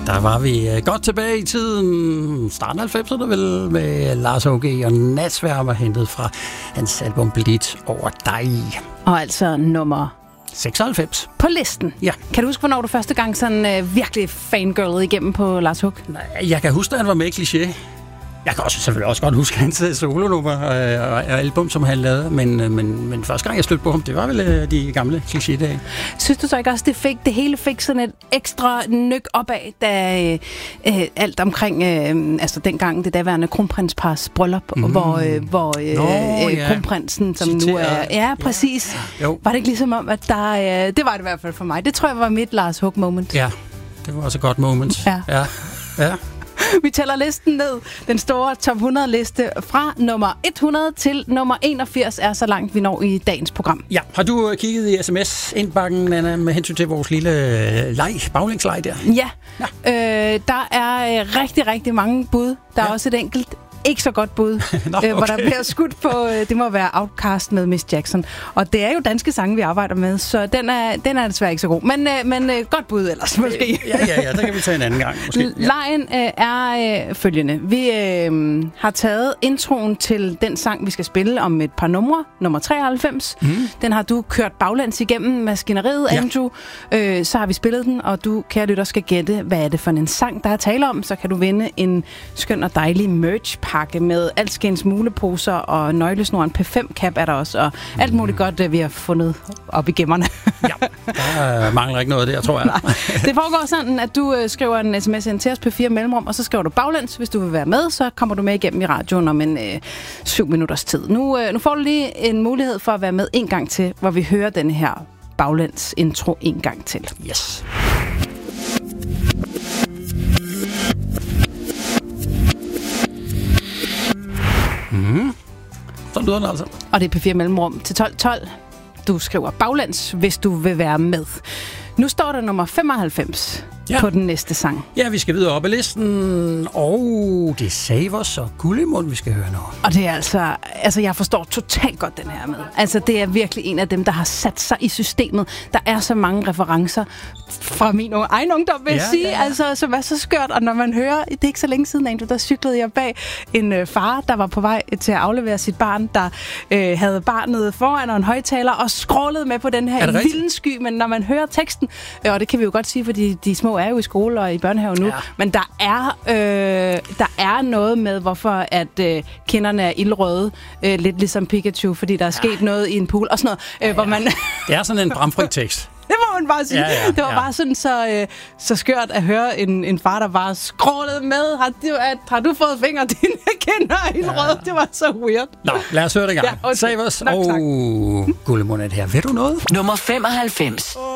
Der var vi godt tilbage i tiden. Starten af 90'erne vel, med Lars H.G. og Natsværmer, hentet fra hans album Bleed over dig. Og altså nummer 96 på listen. Ja. Kan du huske, hvornår du første gang sådan virkelig fangirlede igennem på Lars H.G.? Nej, jeg kan huske, at han var med i Kliché. Jeg kan selvfølgelig også godt huske hans solonummer og album, som han lavede, men første gang jeg stødte på ham, det var vel de gamle Kliché-dage. Synes du så ikke også, det hele fik sådan et ekstra nyk opad, da alt omkring, altså dengang det daværende kronprinspars bryllup, hvor kronprinsen, som nu er... Ja, præcis. Ja. Var det ikke ligesom om, at der... det var det i hvert fald for mig. Det tror jeg var mit Lars H.G. moment. Ja, det var også et godt moment. Ja. Vi tæller listen ned. Den store top 100 liste fra nummer 100 til nummer 81 er så langt, vi når i dagens program. Ja, har du kigget i sms-indbakken, Anna, med hensyn til vores lille baglængsleg der? Ja. Der er rigtig, rigtig mange bud. Der er også et enkelt ikke så godt bud, hvor der bliver skudt på, det må være Outcast med Miss Jackson. Og det er jo danske sange, vi arbejder med, så den er desværre ikke så god. Men godt bud ellers, måske. Ja, det kan vi tage en anden gang, måske. Lejen er følgende. Vi har taget introen til den sang, vi skal spille om et par numre, nummer 93. Den har du kørt baglæns igennem maskineriet, Andrew. Så har vi spillet den, og du, kære lytter, skal gætte, hvad er det for en sang, der er tale om. Så kan du vinde en skøn og dejlig merch-pakke med alskens muleposer og nøglesnoren P5-cap er der også, og alt muligt godt, vi har fundet op i gemmerne. Ja, der mangler ikke noget der, tror jeg. Nej. Det foregår sådan, at du skriver en sms ind til os på 4 mellemrum, og så skriver du baglæns, hvis du vil være med, så kommer du med igennem i radioen om en 7 minutters tid. Nu får du lige en mulighed for at være med en gang til, hvor vi hører den her baglæns intro en gang til. Yes. Så lyder den altså. Og det er P4 mellemrum til 12.12. Du skriver baglæns, hvis du vil være med. Nu står der nummer 95 på den næste sang. Ja, vi skal videre op ad listen, og det er Savers og Gullimund, vi skal høre nu. Og det er altså jeg forstår totalt godt den her med. Altså, det er virkelig en af dem, der har sat sig i systemet. Der er så mange referencer fra min egen ungdom, vil jeg sige, altså, som er så skørt. Og når man hører, det er ikke så længe siden, Andrew, der cyklede jeg bag en far, der var på vej til at aflevere sit barn, der havde barnet foran og en højtaler og skrålede med på den her vilden sky. Men når man hører teksten, og det kan vi jo godt sige, fordi de små er jo i skole og i børnehave nu, men der er noget med, hvorfor at kinderne er ildrøde, lidt ligesom Pikachu, fordi der er sket noget i en pool og sådan noget, hvor man... Det er sådan en bramfri tekst. Det må man bare sige. Det var bare sådan så skørt at høre en far, der bare skrålede med. Har du fået fingre, dine kinder i ildrøde? Det var så weird. Nå, lad os høre det i gang. Savers og Gullimund her. Ved du noget? Nummer 95.